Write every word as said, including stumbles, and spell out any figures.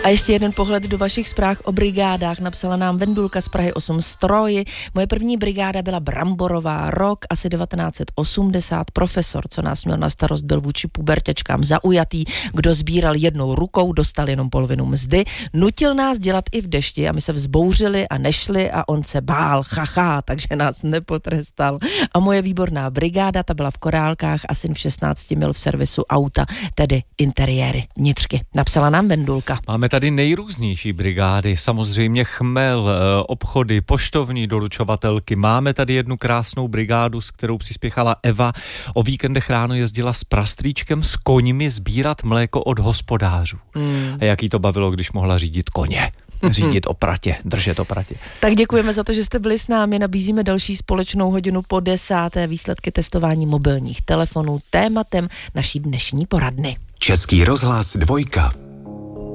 A ještě jeden pohled do vašich zpráv o brigádách. Napsala nám Vendulka z Prahy osm Stroj. Moje první brigáda byla Bramborová, rok asi devatenáct set osmdesát. Profesor, co nás měl na starost, byl vůči puberťačkám zaujatý. Kdo sbíral jednou rukou, dostal jenom polovinu mzdy. Nutil nás dělat i v dešti a my se vzbouřili a nešli a on se bál, chacha, takže nás nepotrestal. A moje výborná brigáda, ta byla v Korálkách a syn v šestnácti měl v servisu auta, tedy interiéry, vnitřky. Napsala nám Vendulka. Máme tady nejrůznější brigády, samozřejmě chmel, obchody, poštovní doručovatelky. Máme tady jednu krásnou brigádu, s kterou přispěchala Eva. O víkendech ráno jezdila s prastrýčkem s koňmi sbírat mléko od hospodářů. Mm. A jak jí to bavilo, když mohla řídit koně. Řídit opratě, držet opratě. Tak děkujeme za to, že jste byli s námi. Nabízíme další společnou hodinu po desáté, výsledky testování mobilních telefonů tématem naší dnešní poradny. Český rozhlas dvojka.